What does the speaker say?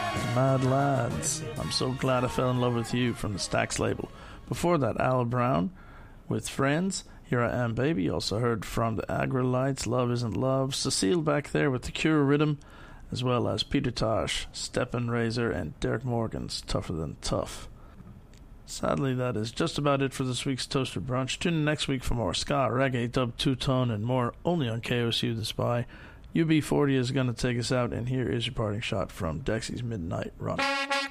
Mad Lads, I'm So Glad I Fell in Love with You from the Stax label. Before that, Al Brown with Friends, Here I Am Baby. You also heard from the Aggrolites, Love Isn't Love. Cecile back there with the Cure Rhythm, as well as Peter Tosh, Steppen Razor, and Derek Morgan's Tougher Than Tough. Sadly, that is just about it for this week's Toaster Brunch. Tune in next week for more ska, reggae, dub, two-tone, and more, only on KOSU The Spy. UB40 is going to take us out, and here is your parting shot from Dexy's Midnight Run.